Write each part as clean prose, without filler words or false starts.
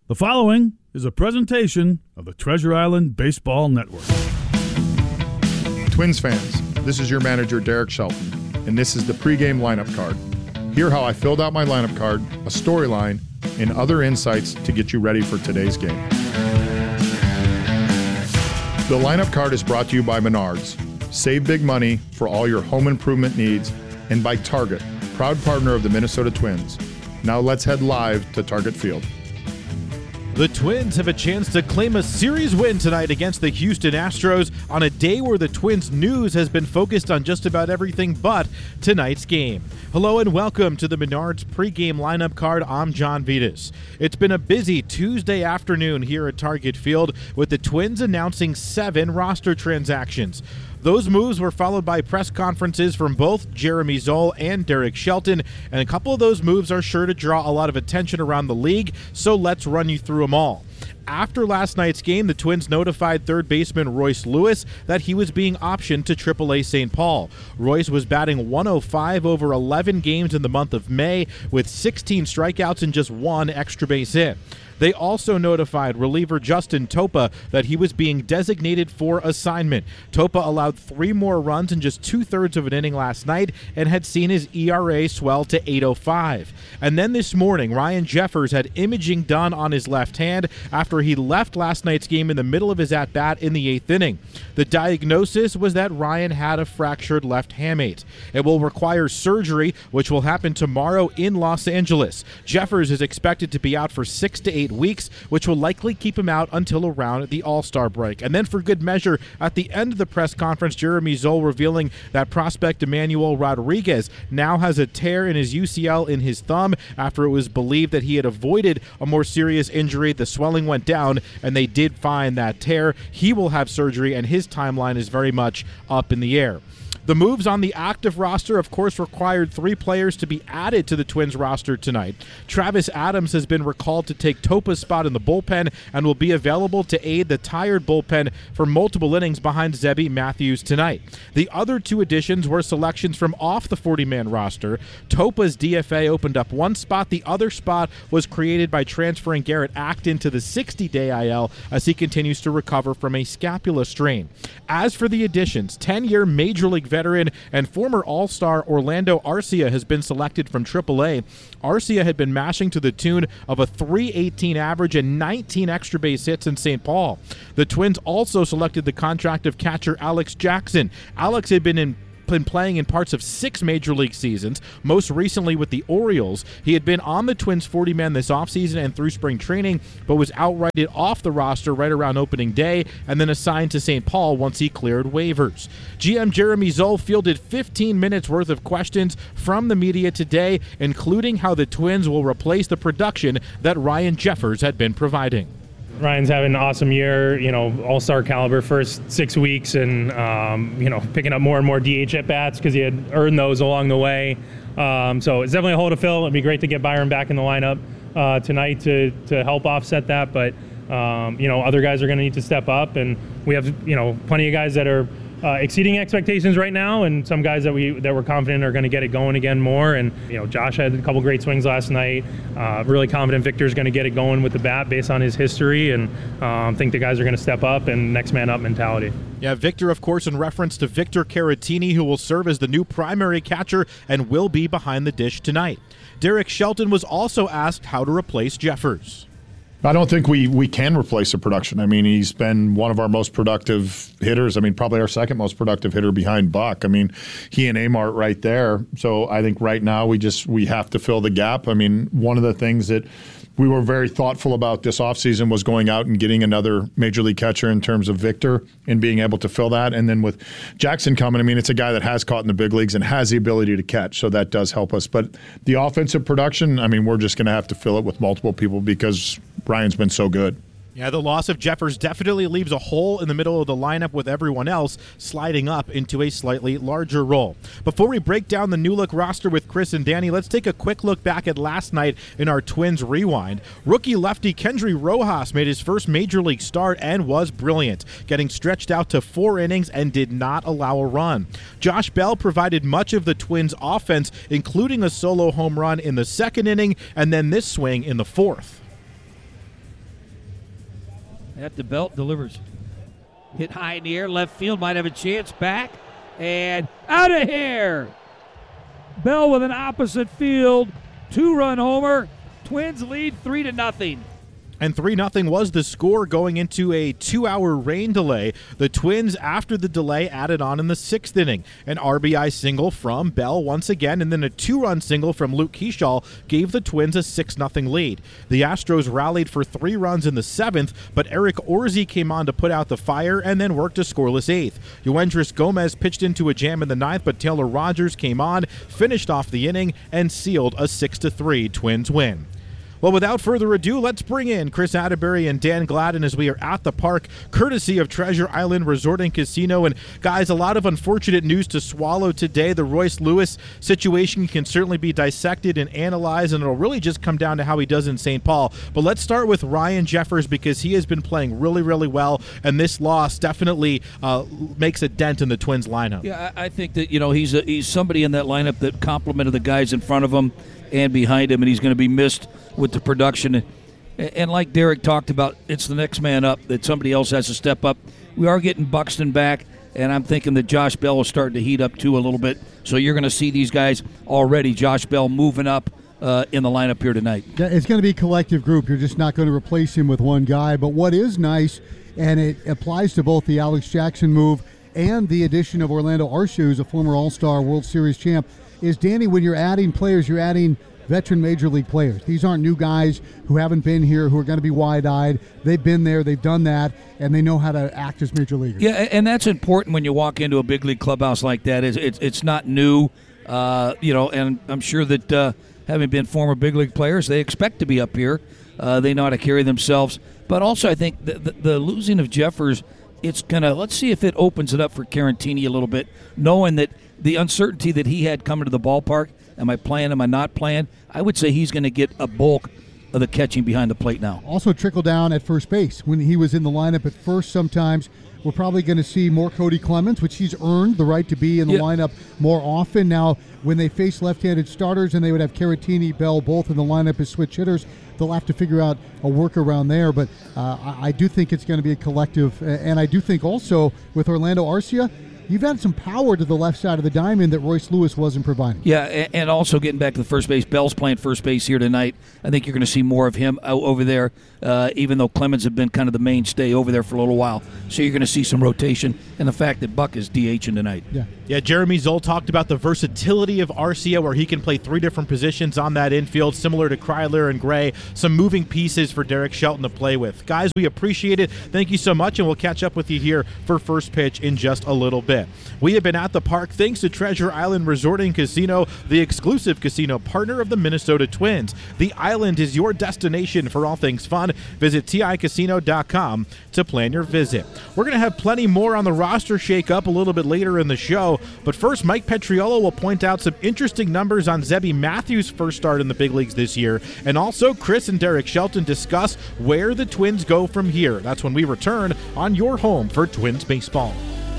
The following is a presentation of the Treasure Island Baseball Network. Twins fans, this is your manager, Derek Shelton, and this is the pregame lineup card. Hear how I filled out my lineup card, a storyline, and other insights to get you ready for today's game. The lineup card is brought to you by Menards. Save big money for all your home improvement needs, and by Target, proud partner of the Minnesota Twins. Now let's head live to Target Field. The Twins have a chance to claim a series win tonight against the Houston Astros on a day where the Twins news has been focused on just about everything but tonight's game. Hello and welcome to the Menards pregame lineup card. I'm John Vitas. It's been a busy Tuesday afternoon here at Target Field with the Twins announcing 7 roster transactions. Those moves were followed by press conferences from both Jeremy Zoll and Derek Shelton, and a couple of those moves are sure to draw a lot of attention around the league, so let's run you through them all. After last night's game, the Twins notified third baseman Royce Lewis that he was being optioned to AAA St. Paul. Royce was batting .105 over 11 games in the month of May with 16 strikeouts and just 1 extra base hit. They also notified reliever Justin Topa that he was being designated for assignment. Topa allowed 3 more runs in just 2/3 of an inning last night and had seen his ERA swell to 8.05. And then this morning, Ryan Jeffers had imaging done on his left hand after he left last night's game in the middle of his at-bat in the 8th inning. The diagnosis was that Ryan had a fractured left hamate. It will require surgery, which will happen tomorrow in Los Angeles. Jeffers is expected to be out for 6 to 8 weeks, which will likely keep him out until around the All-Star break. And then for good measure, at the end of the press conference, Jeremy Zoll revealing that prospect Emmanuel Rodriguez now has a tear in his UCL in his thumb after it was believed that he had avoided a more serious injury. The swelling went down, and they did find that tear. He will have surgery, and his timeline is very much up in the air. The moves on the active roster, of course, required 3 players to be added to the Twins roster tonight. Travis Adams has been recalled to take Topa's spot in the bullpen and will be available to aid the tired bullpen for multiple innings behind Zebby Matthews tonight. The other 2 additions were selections from off the 40-man roster. Topa's DFA opened up 1 spot. The other spot was created by transferring Garrett Acton to the 60-day IL as he continues to recover from a scapula strain. As for the additions, 10-year Major League veteran and former All-Star Orlando Arcia has been selected from AAA. Arcia had been mashing to the tune of a .318 average and 19 extra base hits in St. Paul. The Twins also selected the contract of catcher Alex Jackson. Alex had been playing in parts of 6 Major League seasons, most recently with the Orioles. He had been on the Twins 40-man this offseason and through spring training, but was outrighted off the roster right around opening day and then assigned to St. Paul once he cleared waivers. GM Jeremy Zoll fielded 15 minutes worth of questions from the media today, including how the Twins will replace the production that Ryan Jeffers had been providing. Ryan's having an awesome year, all-star caliber first 6 weeks and, picking up more and more DH at-bats because he had earned those along the way. So it's definitely a hole to fill. It'd be great to get Byron back in the lineup tonight to help offset that. But, other guys are going to need to step up. And we have, plenty of guys that are exceeding expectations right now, and some guys that we're confident are going to get it going again more. And Josh had a couple great swings last night. Really confident Victor's going to get it going with the bat based on his history, and think the guys are going to step up and next man up mentality. Yeah, Victor, of course, in reference to Victor Caratini, who will serve as the new primary catcher and will be behind the dish tonight. Derek Shelton was also asked how to replace Jeffers. I don't think we can replace the production. I mean, he's been one of our most productive hitters. I mean, probably our second most productive hitter behind Buck. I mean, he and Amart right there. So I think right now we have to fill the gap. I mean, one of the things that we were very thoughtful about this offseason was going out and getting another major league catcher in terms of Victor and being able to fill that. And then with Jackson coming, I mean, it's a guy that has caught in the big leagues and has the ability to catch, so that does help us. But the offensive production, I mean, we're just going to have to fill it with multiple people because Brian's been so good. Yeah, the loss of Jeffers definitely leaves a hole in the middle of the lineup with everyone else sliding up into a slightly larger role. Before we break down the new look roster with Chris and Danny, let's take a quick look back at last night in our Twins Rewind. Rookie lefty Kendry Rojas made his first major league start and was brilliant, getting stretched out to 4 innings and did not allow a run. Josh Bell provided much of the Twins offense, including a solo home run in the 2nd inning and then this swing in the 4th. At the belt, delivers. Hit high in the air, left field, might have a chance, back, and out of here! Bell with an opposite field, 2-run homer. Twins lead 3-0. And 3-0 was the score going into a 2-hour rain delay. The Twins, after the delay, added on in the 6th inning. An RBI single from Bell once again, and then a 2-run single from Luke Keschall gave the Twins a 6-0 lead. The Astros rallied for 3 runs in the 7th, but Eric Orsi came on to put out the fire and then worked a scoreless 8th. Yoendris Gomez pitched into a jam in the 9th, but Taylor Rogers came on, finished off the inning, and sealed a 6-3 Twins win. Well, without further ado, let's bring in Chris Atterbury and Dan Gladden as we are at the park, courtesy of Treasure Island Resort and Casino. And guys, a lot of unfortunate news to swallow today. The Royce Lewis situation can certainly be dissected and analyzed, and it'll really just come down to how he does in St. Paul. But let's start with Ryan Jeffers, because he has been playing really, really well, and this loss definitely makes a dent in the Twins lineup. Yeah, I think that, he's somebody in that lineup that complemented the guys in front of him and behind him, and he's going to be missed with the production. And like Derek talked about, it's the next man up, that somebody else has to step up. We are getting Buxton back, and I'm thinking that Josh Bell is starting to heat up too a little bit. So you're going to see these guys already, Josh Bell moving up in the lineup here tonight. Yeah, it's going to be a collective group. You're just not going to replace him with one guy. But what is nice, and it applies to both the Alex Jackson move and the addition of Orlando Arcia, who's a former All-Star World Series champ, is, Danny, when you're adding players, you're adding veteran Major League players. These aren't new guys who haven't been here, who are going to be wide-eyed. They've been there, they've done that, and they know how to act as Major Leaguers. Yeah, and that's important when you walk into a big league clubhouse like that. It's not new, and I'm sure that having been former big league players, they expect to be up here. They know how to carry themselves. But also I think the losing of Jeffers, it's going to, let's see if it opens it up for Carantini a little bit, knowing that the uncertainty that he had coming to the ballpark. Am I playing? Am I not playing? I would say he's going to get a bulk of the catching behind the plate now. Also trickle down at first base. When he was in the lineup at first, sometimes we're probably going to see more Cody Clemens, which he's earned the right to be in the lineup more often. Now, when they face left-handed starters and they would have Caratini, Bell both in the lineup as switch hitters, they'll have to figure out a workaround there. But I do think it's going to be a collective. And I do think also with Orlando Arcia, you've had some power to the left side of the diamond that Royce Lewis wasn't providing. Yeah, and also getting back to the first base, Bell's playing first base here tonight. I think you're going to see more of him over there, even though Clemens have been kind of the mainstay over there for a little while. So you're going to see some rotation, and the fact that Buck is DHing tonight. Yeah, Jeremy Zoll talked about the versatility of Arcia, where he can play 3 different positions on that infield, similar to Kryler and Gray. Some moving pieces for Derek Shelton to play with. Guys, we appreciate it. Thank you so much, and we'll catch up with you here for First Pitch in just a little bit. We have been at the park thanks to Treasure Island Resort and Casino, the exclusive casino partner of the Minnesota Twins. The island is your destination for all things fun. Visit TICasino.com to plan your visit. We're going to have plenty more on the roster shake-up a little bit later in the show, but first, Mike Petriolo will point out some interesting numbers on Zebby Matthews' first start in the big leagues this year, and also Chris and Derek Shelton discuss where the Twins go from here. That's when we return on your home for Twins baseball.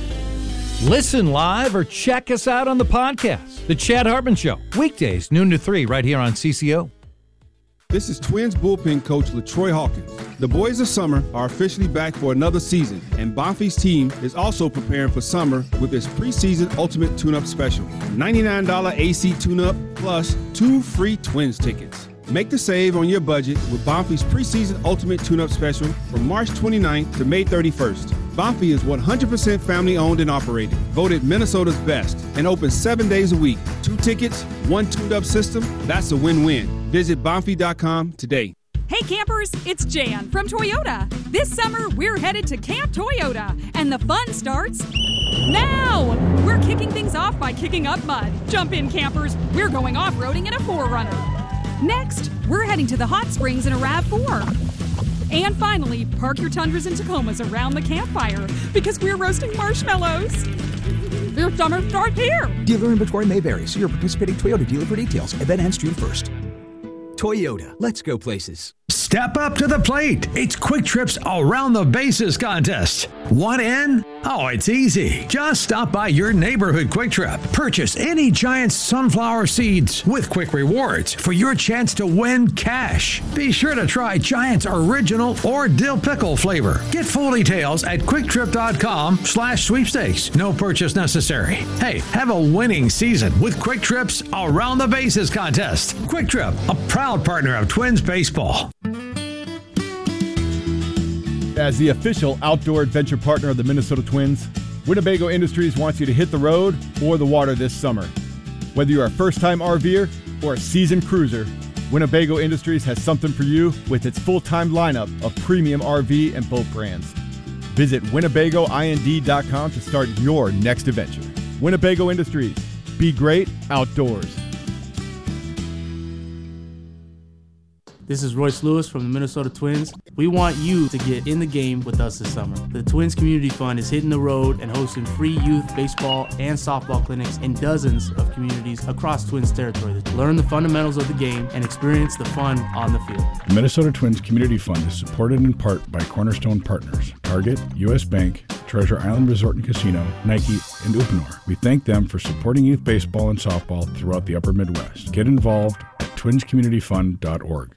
Listen live or check us out on the podcast. The Chad Hartman Show, weekdays, noon to 3, right here on CCO. This is Twins bullpen coach LaTroy Hawkins. The boys of summer are officially back for another season, and Bonfie's team is also preparing for summer with its preseason ultimate tune-up special. $99 AC tune-up plus 2 free Twins tickets. Make the save on your budget with Bonfie's preseason ultimate tune-up special from March 29th to May 31st. Bonfie is 100% family-owned and operated, voted Minnesota's best, and open 7 days a week. 2 tickets, 1 tuned-up system, that's a win-win. Visit Bonfie.com today. Hey campers, it's Jan from Toyota. This summer, we're headed to Camp Toyota, and the fun starts now! We're kicking things off by kicking up mud. Jump in, campers. We're going off-roading in a 4Runner. Next, we're heading to the hot springs in a RAV4. And finally, park your Tundras and Tacomas around the campfire because we're roasting marshmallows. Your summer starts here. Dealer inventory may vary. See your participating Toyota dealer for details. Event ends June 1st. Toyota, let's go places. Step up to the plate. It's Quick Trip's Around the Bases contest. 1 in, Oh, it's easy. Just stop by your neighborhood Quick Trip. Purchase any Giant sunflower seeds with Quick Rewards for your chance to win cash. Be sure to try Giant's original or dill pickle flavor. Get full details at quicktrip.com/sweepstakes. No purchase necessary. Hey, have a winning season with Quick Trip's Around the Bases contest. Quick Trip, a proud partner of Twins baseball. As the official outdoor adventure partner of the Minnesota Twins, Winnebago Industries wants you to hit the road or the water this summer. Whether you're a first-time RVer or a seasoned cruiser, Winnebago Industries has something for you with its full-time lineup of premium RV and boat brands. Visit WinnebagoIND.com to start your next adventure. Winnebago Industries. Be great outdoors. This is Royce Lewis from the Minnesota Twins. We want you to get in the game with us this summer. The Twins Community Fund is hitting the road and hosting free youth baseball and softball clinics in dozens of communities across Twins territory. Learn the fundamentals of the game and experience the fun on the field. The Minnesota Twins Community Fund is supported in part by Cornerstone Partners, Target, U.S. Bank, Treasure Island Resort and Casino, Nike, and Uponor. We thank them for supporting youth baseball and softball throughout the upper Midwest. Get involved at twinscommunityfund.org.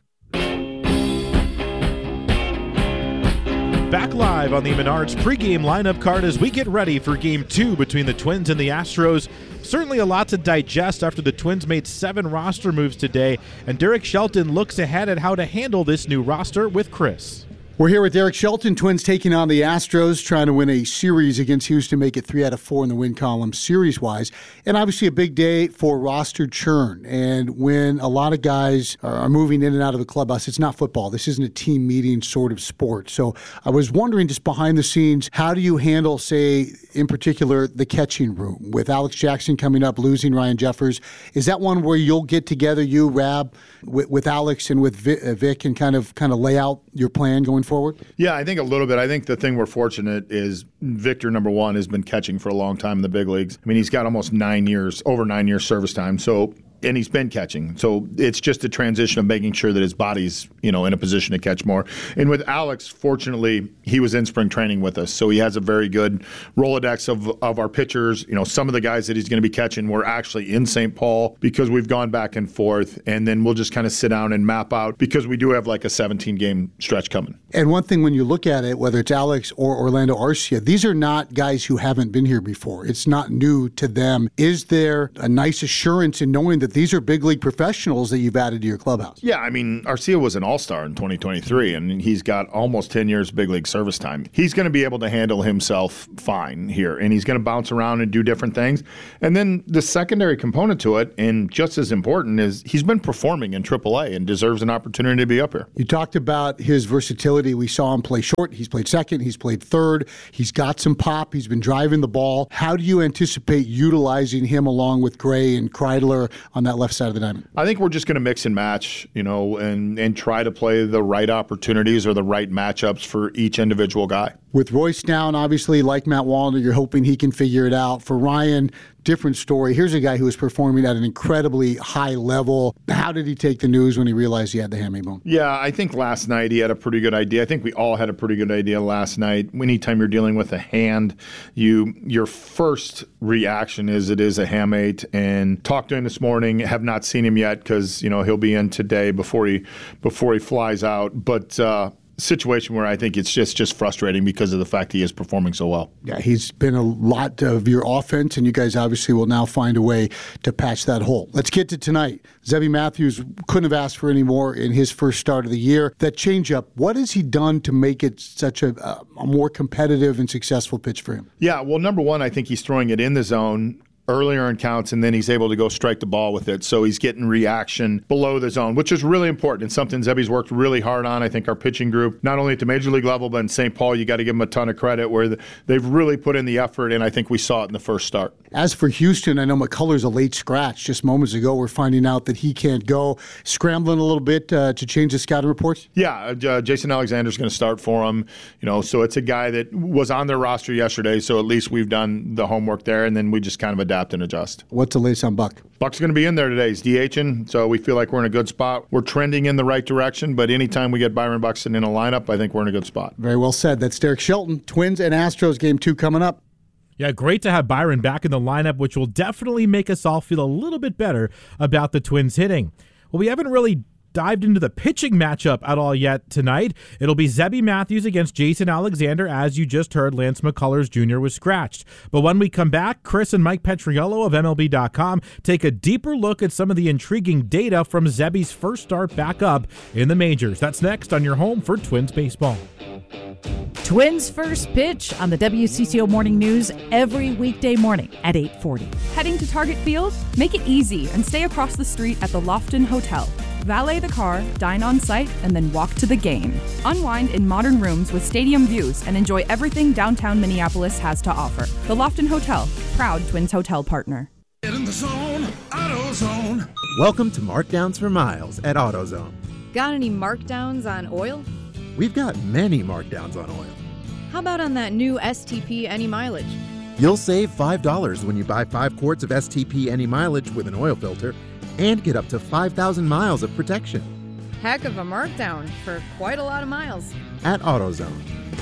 Back live on the Menards pregame lineup card as we get ready for Game 2 between the Twins and the Astros. Certainly a lot to digest after the Twins made 7 roster moves today, and Derek Shelton looks ahead at how to handle this new roster with Chris. We're here with Derek Shelton. Twins taking on the Astros, trying to win a series against Houston, make it 3 out of 4 in the win column series-wise. And obviously a big day for roster churn. And when a lot of guys are moving in and out of the clubhouse, it's not football. This isn't a team meeting sort of sport. So I was wondering, just behind the scenes, how do you handle, say, in particular, the catching room? With Alex Jackson coming up, losing Ryan Jeffers, is that one where you'll get together, you, Rab, with Alex and with Vic, and kind of lay out your plan going forward? Yeah, I think a little bit. I think the thing we're fortunate is Victor, number one, has been catching for a long time in the big leagues. I mean, he's got almost over 9 years service time. And he's been catching. So it's just a transition of making sure that his body's, in a position to catch more. And with Alex, fortunately, he was in spring training with us. So he has a very good Rolodex of our pitchers. Some of the guys that he's going to be catching were actually in St. Paul because we've gone back and forth. And then we'll just kind of sit down and map out because we do have like a 17-game stretch coming. And one thing when you look at it, whether it's Alex or Orlando Arcia, these are not guys who haven't been here before. It's not new to them. Is there a nice assurance in knowing that these are big league professionals that you've added to your clubhouse? Yeah, I mean, Arcia was an all-star in 2023, and he's got almost 10 years big league service time. He's going to be able to handle himself fine here, and he's going to bounce around and do different things. And then the secondary component to it, and just as important, is he's been performing in AAA and deserves an opportunity to be up here. You talked about his versatility. We saw him play short. He's played second. He's played third. He's got some pop. He's been driving the ball. How do you anticipate utilizing him along with Gray and Kreidler on that left side of the diamond? I think we're just going to mix and match, and try to play the right opportunities or the right matchups for each individual guy. With Royce down, obviously, like Matt Wallner, you're hoping he can figure it out. For Ryan, different story. Here's a guy who was performing at an incredibly high level. How did he take the news when he realized he had the hammy bone? Yeah, I think last night he had a pretty good idea. I think we all had a pretty good idea last night. Anytime you're dealing with a hand, your first reaction is it is a hamate. And talked to him this morning. Have not seen him yet because he'll be in today before he flies out. But situation where I think it's just frustrating because of the fact he is performing so well. Yeah, he's been a lot of your offense, and you guys obviously will now find a way to patch that hole. Let's get to tonight. Zebby Matthews couldn't have asked for any more in his first start of the year. That changeup, what has he done to make it such a more competitive and successful pitch for him? Yeah, well, number one, I think he's throwing it in the zone earlier in counts, and then he's able to go strike the ball with it. So he's getting reaction below the zone, which is really important and something Zebby's worked really hard on. I think our pitching group, not only at the major league level, but in St. Paul, you got to give them a ton of credit where they've really put in the effort, and I think we saw it in the first start. As for Houston, I know McCullers a late scratch. Just moments ago, we're finding out that he can't go. Scrambling a little bit to change the scouting reports? Yeah, Jason Alexander's going to start for him. So it's a guy that was on their roster yesterday, so at least we've done the homework there, and then we just kind of adapt adapt and adjust. What's the latest on Buck? Buck's going to be in there today. He's DHing, so we feel like we're in a good spot. We're trending in the right direction, but anytime we get Byron Buxton in a lineup, I think we're in a good spot. Very well said. That's Derek Shelton. Twins and Astros game 2 coming up. Yeah, great to have Byron back in the lineup, which will definitely make us all feel a little bit better about the Twins hitting. Well, we haven't really dived into the pitching matchup at all yet tonight. It'll be Zebby Matthews against Jason Alexander. As you just heard, Lance McCullers Jr. was scratched. But when we come back, Chris and Mike Petriello of MLB.com take a deeper look at some of the intriguing data from Zebby's first start back up in the majors. That's next on your home for Twins baseball. Twins first pitch on the WCCO Morning News every weekday morning at 8:40. Heading to Target Field? Make it easy and stay across the street at the Lofton Hotel. Valet the car, dine on site, and then walk to the game. Unwind in modern rooms with stadium views and enjoy everything downtown Minneapolis has to offer. The Lofton Hotel, proud Twins hotel partner. Get in the zone, AutoZone. Welcome to Markdowns for Miles at AutoZone. Got any markdowns on oil? We've got many markdowns on oil. How about on that new STP Any Mileage? You'll save $5 when you buy 5 quarts of STP Any Mileage with an oil filter and get up to 5,000 miles of protection. Heck of a markdown for quite a lot of miles. At AutoZone.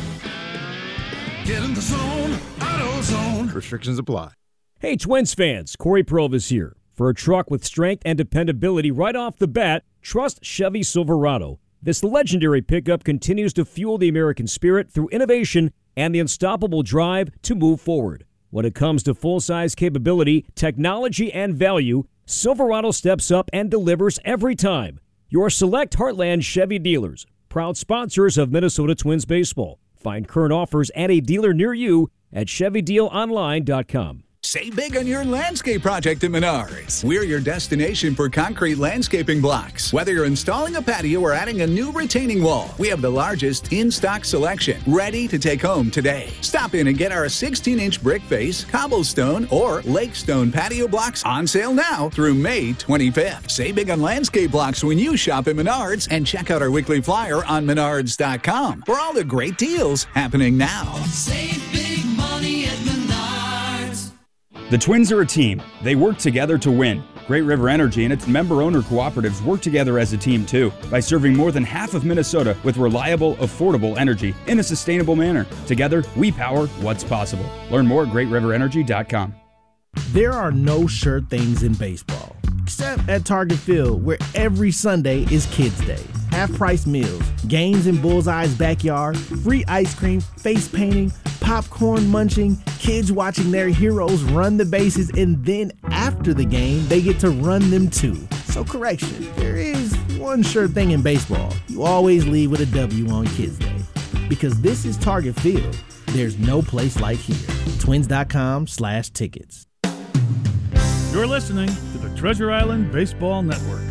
Get in the zone, AutoZone. Restrictions apply. Hey, Twins fans, Corey Provus here. For a truck with strength and dependability right off the bat, trust Chevy Silverado. This legendary pickup continues to fuel the American spirit through innovation and the unstoppable drive to move forward. When it comes to full-size capability, technology, and value, Silverado steps up and delivers every time. Your select Heartland Chevy dealers, proud sponsors of Minnesota Twins baseball. Find current offers at a dealer near you at ChevyDealOnline.com. Save big on your landscape project at Menards. We're your destination for concrete landscaping blocks. Whether you're installing a patio or adding a new retaining wall, we have the largest in-stock selection ready to take home today. Stop in and get our 16-inch brick face, cobblestone, or lake stone patio blocks on sale now through May 25th. Save big on landscape blocks when you shop at Menards, and check out our weekly flyer on Menards.com for all the great deals happening now. Save big money at Menards. The Twins are a team. They work together to win. Great River Energy and its member-owner cooperatives work together as a team, too, by serving more than half of Minnesota with reliable, affordable energy in a sustainable manner. Together, we power what's possible. Learn more at GreatRiverEnergy.com. There are no sure things in baseball, except at Target Field, where every Sunday is Kids Day. Half-price meals, games in Bullseye's backyard, free ice cream, face painting, popcorn munching, kids watching their heroes run the bases, and then after the game, they get to run them too. So correction, there is one sure thing in baseball. You always leave with a W on Kids Day. Because this is Target Field. There's no place like here. Twins.com/tickets. You're listening to the Treasure Island Baseball Network.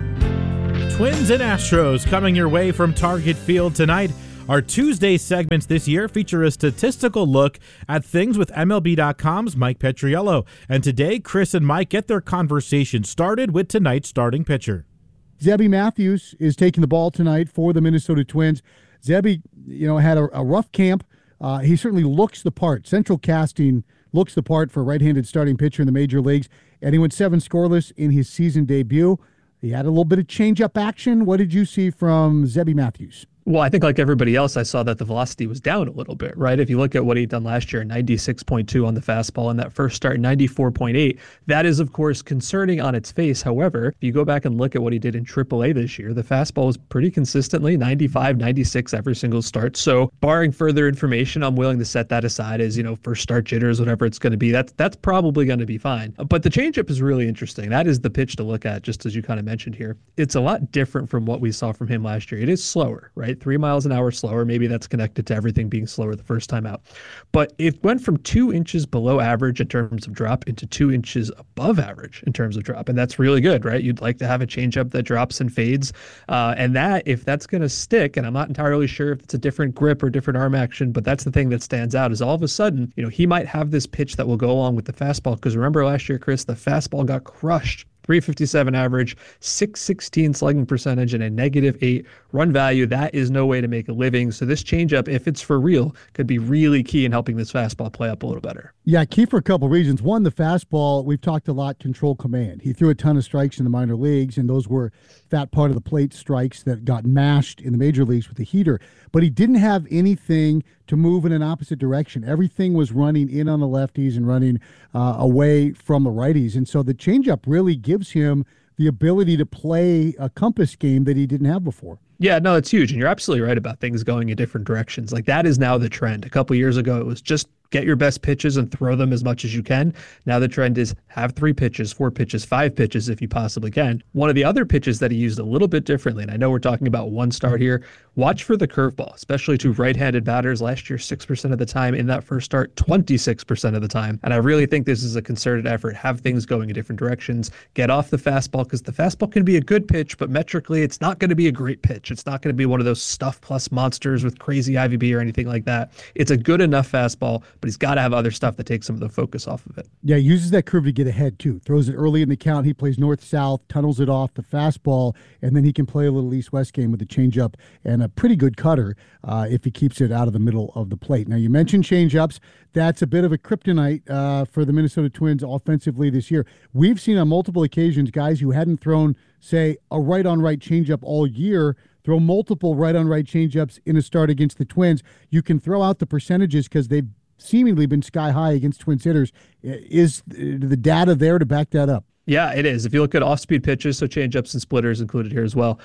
Twins and Astros coming your way from Target Field tonight. Our Tuesday segments this year feature a statistical look at things with MLB.com's Mike Petriello. And today, Chris and Mike get their conversation started with tonight's starting pitcher. Zebby Matthews is taking the ball tonight for the Minnesota Twins. Zebby, had a rough camp. He certainly looks the part. Central Casting looks the part for a right-handed starting pitcher in the major leagues. And he went 7 scoreless in his season debut. He had a little bit of change-up action. What did you see from Zebby Matthews? Well, I think like everybody else, I saw that the velocity was down a little bit, right? If you look at what he'd done last year, 96.2 on the fastball in that first start, 94.8. That is, of course, concerning on its face. However, if you go back and look at what he did in AAA this year, the fastball was pretty consistently 95, 96 every single start. So barring further information, I'm willing to set that aside as, first start jitters, whatever it's going to be. That's probably going to be fine. But the changeup is really interesting. That is the pitch to look at, just as you kind of mentioned here. It's a lot different from what we saw from him last year. It is slower, right? 3 miles an hour slower. Maybe that's connected to everything being slower the first time out. But it went from 2 inches below average in terms of drop into 2 inches above average in terms of drop. And that's really good, right? You'd like to have a changeup that drops and fades. And if that's going to stick, and I'm not entirely sure if it's a different grip or different arm action, but that's the thing that stands out is all of a sudden, he might have this pitch that will go along with the fastball. Because remember last year, Chris, the fastball got crushed .357 average, .616 slugging percentage, and a -8 run value. That is no way to make a living. So this changeup, if it's for real, could be really key in helping this fastball play up a little better. Yeah, key for a couple of reasons. One, the fastball, we've talked a lot, control command. He threw a ton of strikes in the minor leagues, and those were fat part of the plate strikes that got mashed in the major leagues with the heater. But he didn't have anything to move in an opposite direction. Everything was running in on the lefties and running away from the righties. And so the changeup really gives him the ability to play a compass game that he didn't have before. Yeah, no, it's huge. And you're absolutely right about things going in different directions. Like, that is now the trend. A couple years ago, it was just get your best pitches and throw them as much as you can. Now the trend is have 3 pitches, 4 pitches, 5 pitches if you possibly can. One of the other pitches that he used a little bit differently, and I know we're talking about one start here, watch for the curveball, especially to right-handed batters. Last year, 6% of the time. In that first start, 26% of the time. And I really think this is a concerted effort. Have things going in different directions. Get off the fastball, because the fastball can be a good pitch, but metrically, it's not going to be a great pitch. It's not going to be one of those stuff plus monsters with crazy IVB or anything like that. It's a good enough fastball, but he's got to have other stuff that takes some of the focus off of it. Yeah, he uses that curve to get ahead, too. Throws it early in the count. He plays north-south, tunnels it off the fastball, and then he can play a little east-west game with a changeup and a pretty good cutter if he keeps it out of the middle of the plate. Now, you mentioned changeups. That's a bit of a kryptonite for the Minnesota Twins offensively this year. We've seen on multiple occasions guys who hadn't thrown, say, a right-on-right changeup all year throw multiple right-on-right changeups in a start against the Twins. You can throw out the percentages because they've seemingly been sky high against Twins hitters. Is the data there to back that up? Yeah, it is. If you look at off-speed pitches, so changeups and splitters included here as well,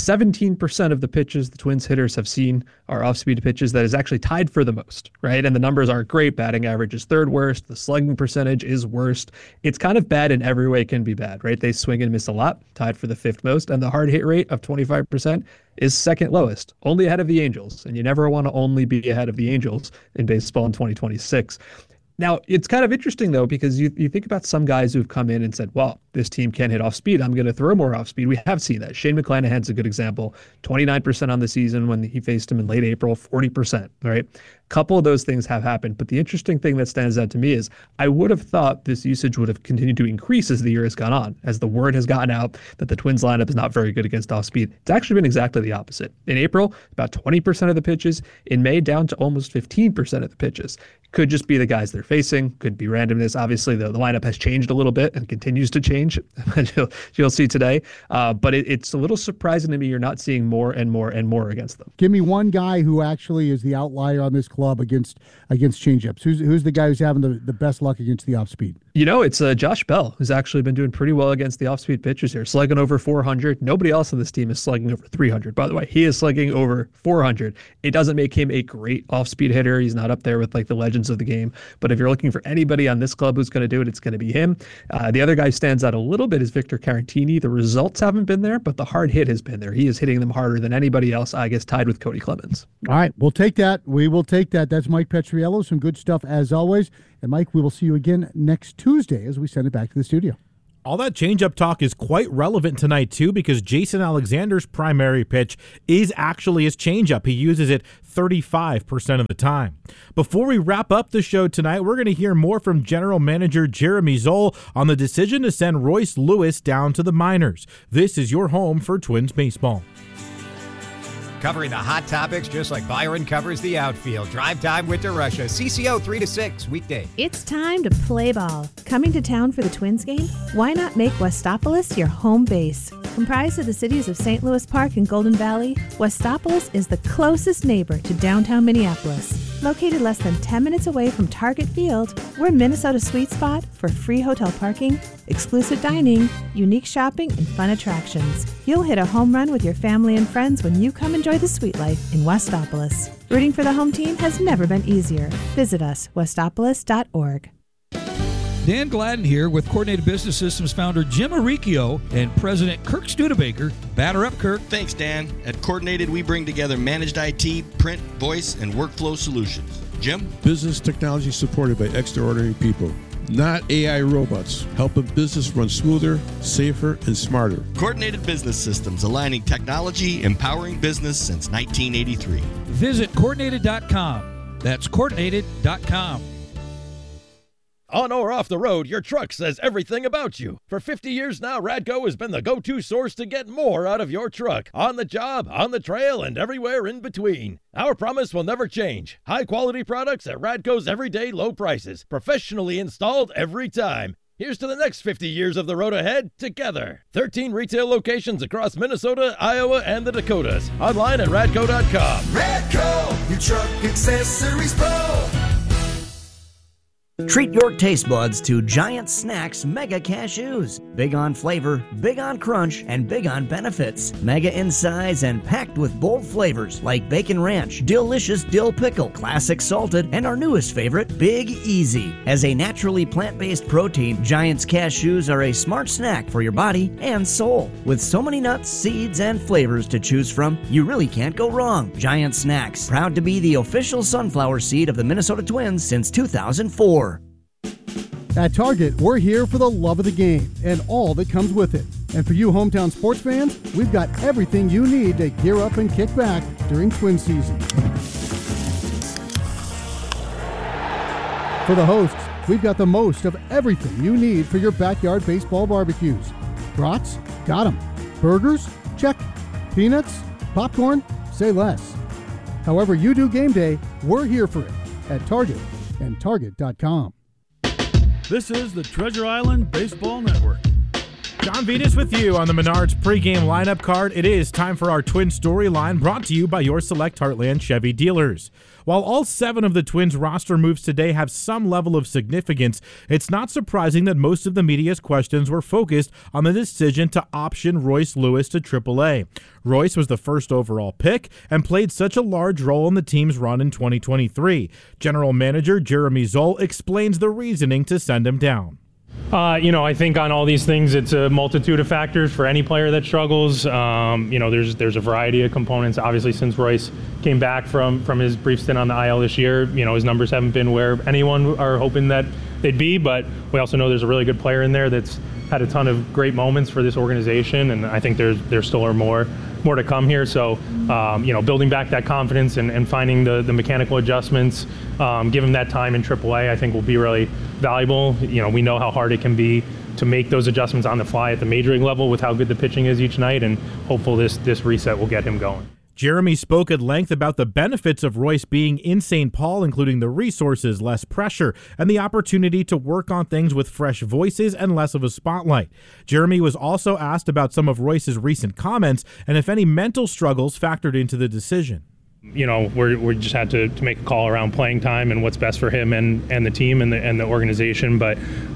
17% of the pitches the Twins hitters have seen are off-speed pitches. That is actually tied for the most, right? And the numbers aren't great. Batting average is 3rd worst. The slugging percentage is worst. It's kind of bad in every way it can be bad, right? They swing and miss a lot, tied for the 5th most. And the hard hit rate of 25% is 2nd lowest, only ahead of the Angels. And you never want to only be ahead of the Angels in baseball in 2026. Now, it's kind of interesting, though, because you think about some guys who've come in and said, well, this team can't hit off speed. I'm going to throw more off speed. We have seen that. Shane McClanahan's a good example. 29% on the season when he faced him in late April, 40%, right? A couple of those things have happened. But the interesting thing that stands out to me is I would have thought this usage would have continued to increase as the year has gone on, as the word has gotten out that the Twins lineup is not very good against off speed. It's actually been exactly the opposite. In April, about 20% of the pitches. In May, down to almost 15% of the pitches. Could just be the guys they're facing. Could be randomness. Obviously, the lineup has changed a little bit and continues to change. You'll see today. But it's a little surprising to me you're not seeing more and more and more against them. Give me one guy who actually is the outlier on this club against changeups. Who's the guy who's having the best luck against the off-speed? You know, it's Josh Bell, who's actually been doing pretty well against the off-speed pitchers here, slugging over 400. Nobody else on this team is slugging over 300. By the way, he is slugging over 400. It doesn't make him a great off-speed hitter. He's not up there with like the legends of the game. But if you're looking for anybody on this club who's going to do it, it's going to be him. The other guy who stands out a little bit is Victor Caratini. The results haven't been there, but the hard hit has been there. He is hitting them harder than anybody else, I guess, tied with Cody Clemens. All right, we'll take that. We will take that. That's Mike Petriello. Some good stuff as always. And Mike, we will see you again next Tuesday as we send it back to the studio. All that changeup talk is quite relevant tonight, too, because Jason Alexander's primary pitch is actually his changeup. He uses it 35% of the time. Before we wrap up the show tonight, we're going to hear more from General Manager Jeremy Zoll on the decision to send Royce Lewis down to the minors. This is your home for Twins baseball. Covering the hot topics just like Byron covers the outfield. Drive Time with DeRusha. CCO 3 to 6 weekday. It's time to play ball. Coming to town for the Twins game? Why not make Westopolis your home base? Comprised of the cities of St. Louis Park and Golden Valley, Westopolis is the closest neighbor to downtown Minneapolis. Located less than 10 minutes away from Target Field, we're Minnesota's sweet spot for free hotel parking, exclusive dining, unique shopping, and fun attractions. You'll hit a home run with your family and friends when you come enjoy the sweet life in Westopolis. Rooting for the home team has never been easier. Visit us, westopolis.org. Dan Gladden here with Coordinated Business Systems founder Jim Arricchio and President Kirk Studebaker. Batter up, Kirk. Thanks, Dan. At Coordinated, we bring together managed IT, print, voice, and workflow solutions. Jim? Business technology supported by extraordinary people, not AI robots, helping business run smoother, safer, and smarter. Coordinated Business Systems, aligning technology, empowering business since 1983. Visit coordinated.com. That's coordinated.com. On or off the road, your truck says everything about you. For 50 years now, Radco has been the go-to source to get more out of your truck. On the job, on the trail, and everywhere in between. Our promise will never change. High-quality products at Radco's everyday low prices. Professionally installed every time. Here's to the next 50 years of the road ahead together. 13 retail locations across Minnesota, Iowa, and the Dakotas. Online at radco.com. Radco, your truck accessories pro. Treat your taste buds to Giant Snacks Mega Cashews. Big on flavor, big on crunch, and big on benefits. Mega in size and packed with bold flavors like Bacon Ranch, Delicious Dill Pickle, Classic Salted, and our newest favorite, Big Easy. As a naturally plant-based protein, Giant's Cashews are a smart snack for your body and soul. With so many nuts, seeds, and flavors to choose from, you really can't go wrong. Giant Snacks, proud to be the official sunflower seed of the Minnesota Twins since 2004. At Target, we're here for the love of the game and all that comes with it. And for you hometown sports fans, we've got everything you need to gear up and kick back during Twin season. For the hosts, we've got the most of everything you need for your backyard baseball barbecues. Brats? Got 'em. Burgers? Check. Peanuts? Popcorn? Say less. However you do game day, we're here for it at Target and Target.com. This is the Treasure Island Baseball Network. John Vitas with you on the Menards pregame lineup card. It is time for our Twin storyline, brought to you by your select Heartland Chevy dealers. While all 7 of the Twins roster moves today have some level of significance, it's not surprising that most of the media's questions were focused on the decision to option Royce Lewis to AAA. Royce was the first overall pick and played such a large role in the team's run in 2023. General Manager Jeremy Zoll explains the reasoning to send him down. I think on all these things, it's a multitude of factors for any player that struggles. There's a variety of components. Obviously, since Royce came back from his brief stint on the IL this year, his numbers haven't been where anyone are hoping that they'd be. But we also know there's a really good player in there that's had a ton of great moments for this organization, and I think there still are more to come here. So, building back that confidence and finding the mechanical adjustments, give him that time in AAA, I think will be really valuable. We know how hard it can be to make those adjustments on the fly at the major league level with how good the pitching is each night, and hopeful this reset will get him going. Jeremy spoke at length about the benefits of Royce being in St. Paul, including the resources, less pressure, and the opportunity to work on things with fresh voices and less of a spotlight. Jeremy was also asked about some of Royce's recent comments and if any mental struggles factored into the decision. We just had to make a call around playing time and what's best for him and the team and the organization. But,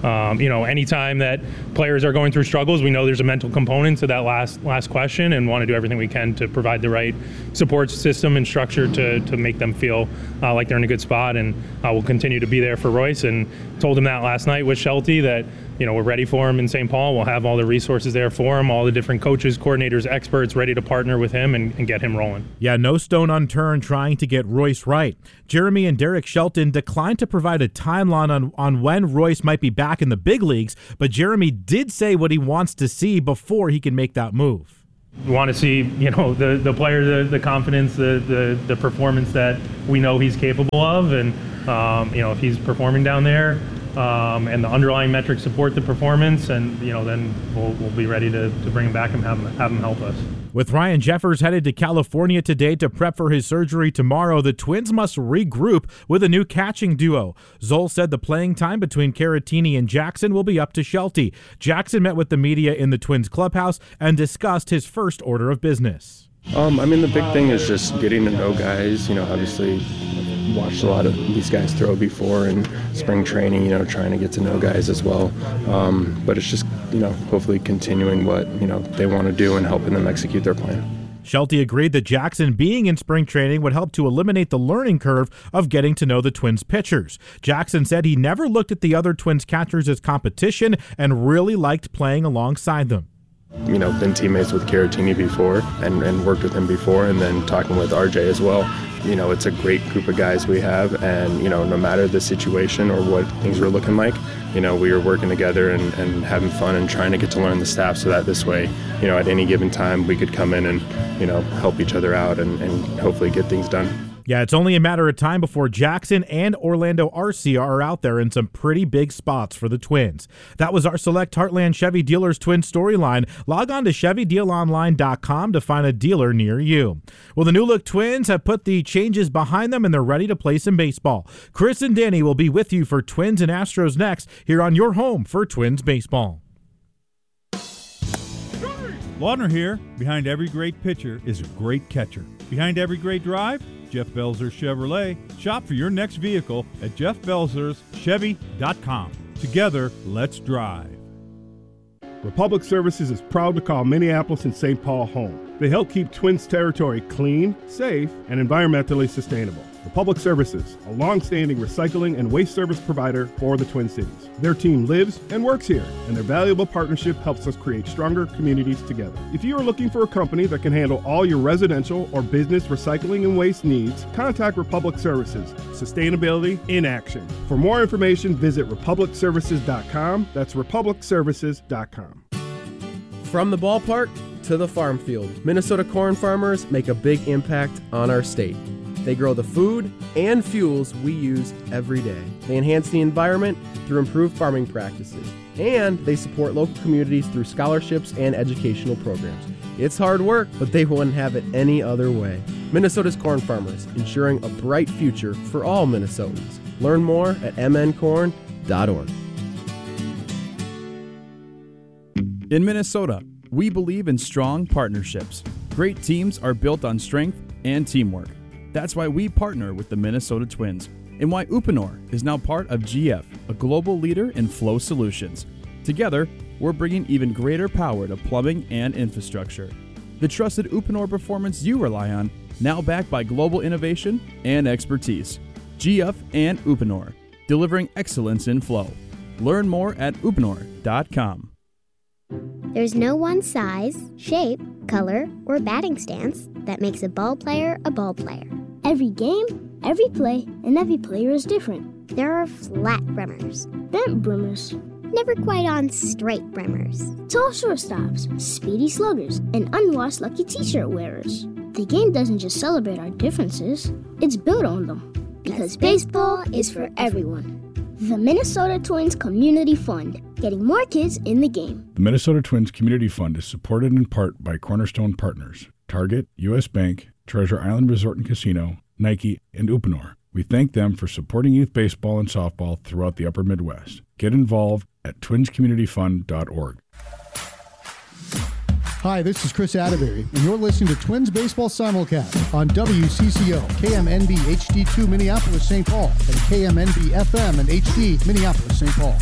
anytime that players are going through struggles, we know there's a mental component to that last question and want to do everything we can to provide the right support system and structure to make them feel like they're in a good spot. And we'll continue to be there for Royce, and told him that last night with Shelty that, we're ready for him in St. Paul. We'll have all the resources there for him, all the different coaches, coordinators, experts ready to partner with him and get him rolling. Yeah, no stone unturned trying to get Royce right. Jeremy and Derek Shelton declined to provide a timeline on when Royce might be back in the big leagues, but Jeremy did say what he wants to see before he can make that move. We want to see, the player, the confidence, the performance that we know he's capable of, and if he's performing down there, and the underlying metrics support the performance, and then we'll be ready to bring him back and have him help us. With Ryan Jeffers headed to California today to prep for his surgery tomorrow, the Twins must regroup with a new catching duo. Zoll said the playing time between Caratini and Jackson will be up to Shelty. Jackson met with the media in the Twins clubhouse and discussed his first order of business. The big thing is just getting to know guys. Obviously watched a lot of these guys throw before in spring training, trying to get to know guys as well. But it's just, hopefully continuing what, they want to do and helping them execute their plan. Shelty agreed that Jackson being in spring training would help to eliminate the learning curve of getting to know the Twins pitchers. Jackson said he never looked at the other Twins catchers as competition and really liked playing alongside them. Been teammates with Caratini before and worked with him before, and then talking with RJ as well. It's a great group of guys we have, and, no matter the situation or what things were looking like, we were working together and having fun and trying to get to learn the staff so that this way, at any given time we could come in and, help each other out and hopefully get things done. Yeah, it's only a matter of time before Jackson and Orlando Arcia are out there in some pretty big spots for the Twins. That was our Select Heartland Chevy Dealers Twin storyline. Log on to ChevyDealOnline.com to find a dealer near you. Well, the new-look Twins have put the changes behind them, and they're ready to play some baseball. Chris and Danny will be with you for Twins and Astros next here on your home for Twins baseball. Laudner here. Behind every great pitcher is a great catcher. Behind every great drive, Jeff Belzer Chevrolet. Shop for your next vehicle at jeffbelzerschevy.com. Together, let's drive. Republic Services is proud to call Minneapolis and St. Paul home. They help keep Twins territory clean, safe, and environmentally sustainable. Republic Services, a long-standing recycling and waste service provider for the Twin Cities. Their team lives and works here, and their valuable partnership helps us create stronger communities together. If you are looking for a company that can handle all your residential or business recycling and waste needs, contact Republic Services. Sustainability in action. For more information, visit republicservices.com. That's republicservices.com. From the ballpark to the farm field, Minnesota corn farmers make a big impact on our state. They grow the food and fuels we use every day. They enhance the environment through improved farming practices. And they support local communities through scholarships and educational programs. It's hard work, but they wouldn't have it any other way. Minnesota's corn farmers, ensuring a bright future for all Minnesotans. Learn more at mncorn.org. In Minnesota, we believe in strong partnerships. Great teams are built on strength and teamwork. That's why we partner with the Minnesota Twins, and why Uponor is now part of GF, a global leader in flow solutions. Together, we're bringing even greater power to plumbing and infrastructure. The trusted Uponor performance you rely on, now backed by global innovation and expertise. GF and Uponor, delivering excellence in flow. Learn more at uponor.com. There's no one size, shape, color, or batting stance that makes a ball player a ball player. Every game, every play, and every player is different. There are flat brimmers, bent brimmers, never quite on straight brimmers, tall shortstops, speedy sluggers, and unwashed lucky t-shirt wearers. The game doesn't just celebrate our differences, it's built on them. Because baseball is for everyone. The Minnesota Twins Community Fund, getting more kids in the game. The Minnesota Twins Community Fund is supported in part by Cornerstone Partners, Target, U.S. Bank, Treasure Island Resort and Casino, Nike, and Uponor. We thank them for supporting youth baseball and softball throughout the upper Midwest. Get involved at twinscommunityfund.org. Hi, this is Chris Atterbury, and you're listening to Twins Baseball Simulcast on WCCO, KMNB HD2 Minneapolis, St. Paul, and KMNB FM and HD Minneapolis, St. Paul.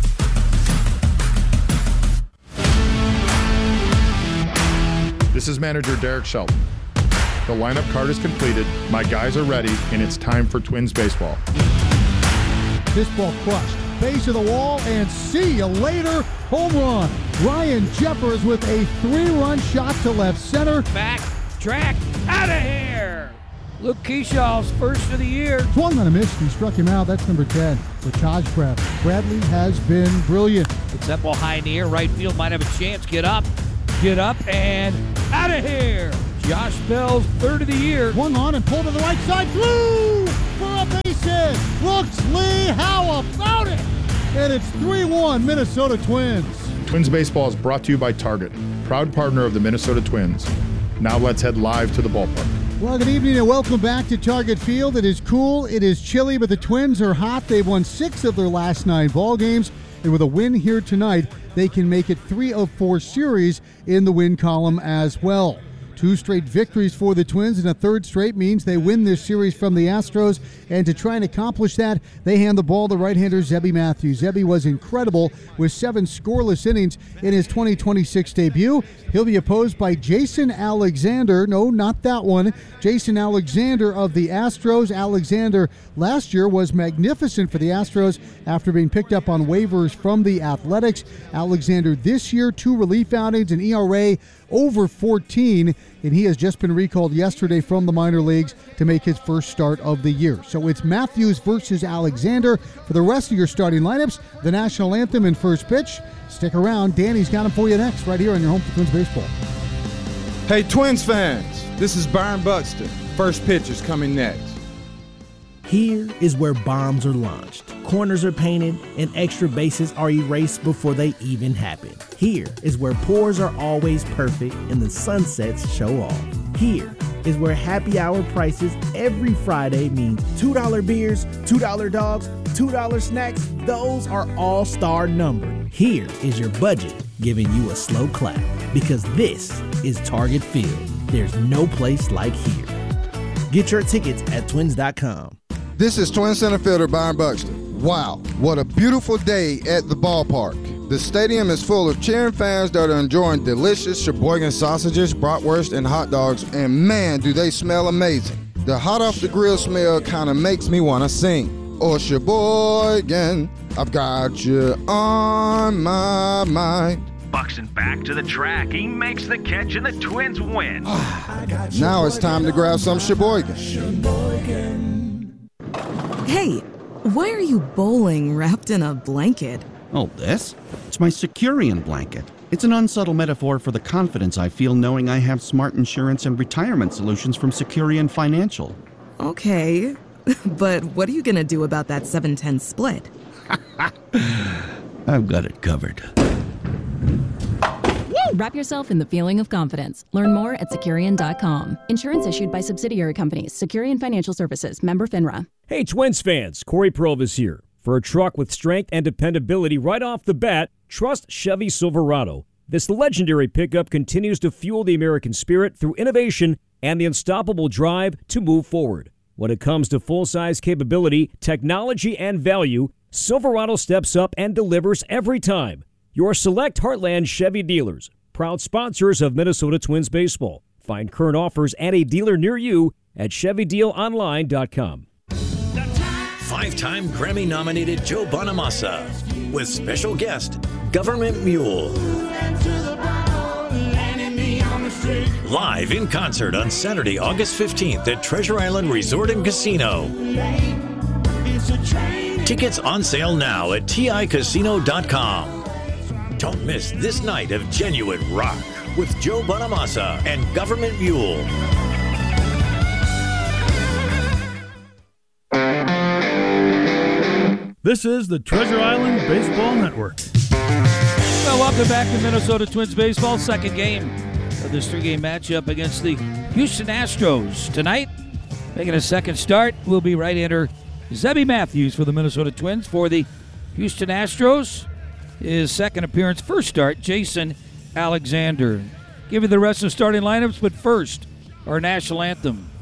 This is manager Derek Shelton. The lineup card is completed, my guys are ready, and it's time for Twins baseball. This ball crushed. Base of the wall, and see you later. Home run. Ryan Jeffers with a 3-run shot to left center. Back, track, out of here. Luke Keeshaw's first of the year. Swung on a miss. He struck him out. That's number 10 for Taj Bradley. Bradley has been brilliant. It's that ball high in the air. Right field might have a chance. Get up, and out of here. Josh Bell's third of the year. Swung on and pulled to the right side. Through for a base hit. Brooks Lee, how about it? And it's 3-1 Minnesota Twins. Twins baseball is brought to you by Target, proud partner of the Minnesota Twins. Now let's head live to the ballpark. Well, good evening and welcome back to Target Field. It is cool, it is chilly, but the Twins are hot. They've won 6 of their last 9 ball games, and with a win here tonight, they can make it 3 of 4 series in the win column as well. 2 straight victories for the Twins, and a third straight means they win this series from the Astros. And to try and accomplish that, they hand the ball to right-hander Zebby Matthews. Zebby was incredible with 7 scoreless innings in his 2026 debut. He'll be opposed by Jason Alexander. No, not that one. Jason Alexander of the Astros. Alexander last year was magnificent for the Astros after being picked up on waivers from the Athletics. Alexander this year, 2 relief outings, an ERA over 14, and he has just been recalled yesterday from the minor leagues to make his first start of the year. So it's Matthews versus Alexander for the rest of your starting lineups. The national anthem and first pitch. Stick around. Danny's got them for you next, right here on your home for Twins Baseball. Hey, Twins fans, this is Byron Buxton. First pitch is coming next. Here is where bombs are launched, corners are painted, and extra bases are erased before they even happen. Here is where pours are always perfect and the sunsets show off. Here is where happy hour prices every Friday mean $2 beers, $2 dogs, $2 snacks. Those are all star numbered. Here is your budget giving you a slow clap, because this is Target Field. There's no place like here. Get your tickets at twins.com. This is Twin center fielder Byron Buxton. Wow, what a beautiful day at the ballpark. The stadium is full of cheering fans that are enjoying delicious Sheboygan sausages, bratwurst, and hot dogs, and man, do they smell amazing. The hot off the grill smell kind of makes me want to sing. Oh, Sheboygan, I've got you on my mind. Buxton back to the track. He makes the catch and the Twins win. Now it's time to grab some Sheboygan. Hey, why are you bowling wrapped in a blanket? Oh, this? It's my Securian blanket. It's an unsubtle metaphor for the confidence I feel knowing I have smart insurance and retirement solutions from Securian Financial. Okay, but what are you going to do about that 7-10 split? I've got it covered. Wrap yourself in the feeling of confidence. Learn more at Securian.com. Insurance issued by subsidiary companies. Securian Financial Services. Member FINRA. Hey, Twins fans. Corey Purvis here. For a truck with strength and dependability right off the bat, trust Chevy Silverado. This legendary pickup continues to fuel the American spirit through innovation and the unstoppable drive to move forward. When it comes to full-size capability, technology, and value, Silverado steps up and delivers every time. Your select Heartland Chevy dealers, proud sponsors of Minnesota Twins baseball. Find current offers and a dealer near you at ChevyDealOnline.com. Five-time Grammy-nominated Joe Bonamassa with special guest Government Mule. Live in concert on Saturday, August 15th at Treasure Island Resort and Casino. Tickets on sale now at TICasino.com. Don't miss this night of genuine rock with Joe Bonamassa and Government Mule. This is the Treasure Island Baseball Network. Well, welcome back to Minnesota Twins baseball. Second game of this three-game matchup against the Houston Astros. Tonight, making a second start, will be right-hander Zebby Matthews for the Minnesota Twins. For the Houston Astros, his second appearance, first start, Jason Alexander. Give you the rest of the starting lineups, but first, our national anthem.